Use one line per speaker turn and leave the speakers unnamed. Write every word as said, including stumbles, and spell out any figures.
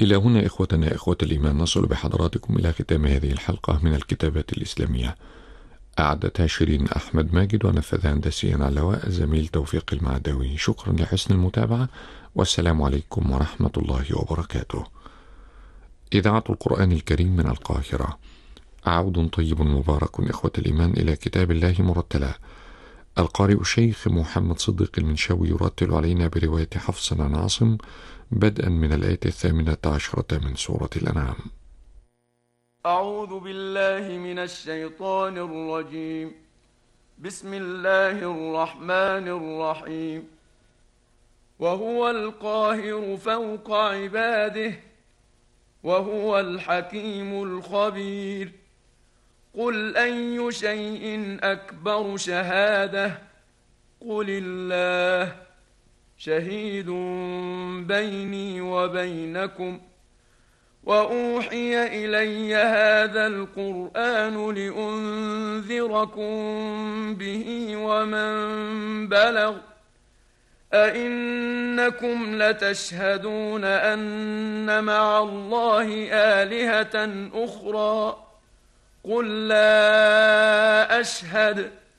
إلى هنا إخوتنا إخوة الإيمان نصل بحضراتكم إلى ختام هذه الحلقة من الكتابات الإسلامية. أعدتها شيرين أحمد ماجد ونفذها هندسيا على الهواء الزميل توفيق المعدوي. شكرا لحسن المتابعة، والسلام عليكم ورحمة الله وبركاته. إذاعة القرآن الكريم من القاهرة، عود طيب مبارك إخوة الإيمان إلى كتاب الله مرتلا. القارئ الشيخ محمد صديق المنشاوي يرتل علينا برواية حفص عن عاصم بدءا من الآية الثامنة عشرة من سورة الأنعام.
أعوذ بالله من الشيطان الرجيم. بسم الله الرحمن الرحيم. وهو القاهر فوق عباده وهو الحكيم الخبير. قل أي شيء أكبر شهادة قل الله شهيد بيني وبينكم وأوحي إلي هذا القرآن لأنذركم به ومن بلغ أئنكم لتشهدون أن مع الله آلهة أخرى قل لا أشهد